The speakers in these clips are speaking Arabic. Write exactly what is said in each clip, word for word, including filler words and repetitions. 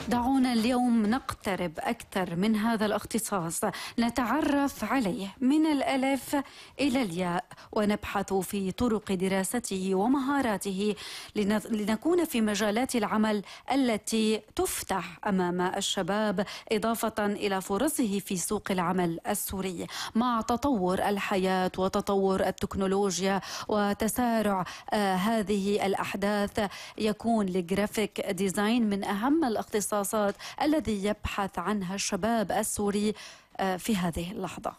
دعونا اليوم نقترب أكثر من هذا الاختصاص، نتعرف عليه من الألف إلى الياء، ونبحث في طرق دراسته ومهاراته لنكون في مجالات العمل التي تفتح أمام الشباب، إضافة إلى فرصه في سوق العمل السوري. مع تطور الحياة وتطور التكنولوجيا وتسارع آه هذه الأحداث، يكون الجرافيك ديزاين من أهم الاختصاصات الذي يبحث عنها الشباب السوري آه في هذه اللحظة.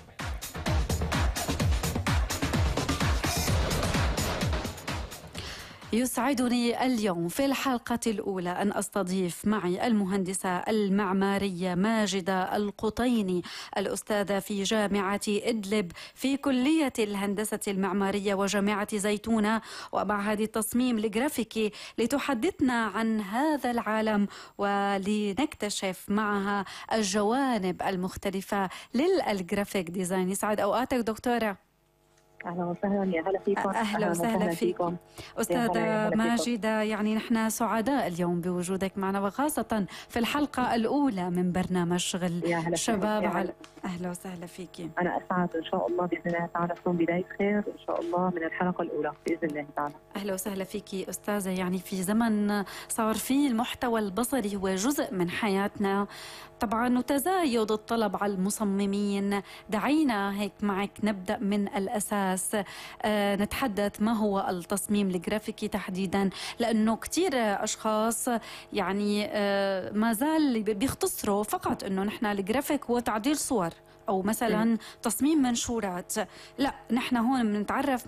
يسعدني اليوم في الحلقة الأولى أن أستضيف معي المهندسة المعمارية ماجدة القطيني، الأستاذة في جامعة إدلب في كلية الهندسة المعمارية وجامعة زيتونة ومعهد التصميم الجرافيكي، لتحدثنا عن هذا العالم ولنكتشف معها الجوانب المختلفة للجرافيك ديزاين. يسعد أوقاتك دكتورة. أهلا وسهلا، يا هلا فيكم. أهلا وسهلا فيكم أستاذة ماجدة. يعني نحن سعداء اليوم بوجودك معنا، وخاصة في الحلقة الأولى من برنامج شغل شباب. على أهلا وسهلا فيكي. أنا أسعد إن شاء الله بإذن الله تعالى تكون بداية خير إن شاء الله من الحلقة الأولى بإذن الله تعالى. أهلا وسهلا فيكي أستاذة. يعني في زمن صار فيه المحتوى البصري هو جزء من حياتنا طبعا، وتزايد الطلب على المصممين، دعينا هيك معك نبدأ من الأساس، آه نتحدث ما هو التصميم الجرافيكي تحديدا، لأنه كتير أشخاص يعني آه ما زال بيختصروا فقط أنه نحن الجرافيك هو تعديل صور أو مثلا تصميم منشورات. لا، نحن هون بنتعرف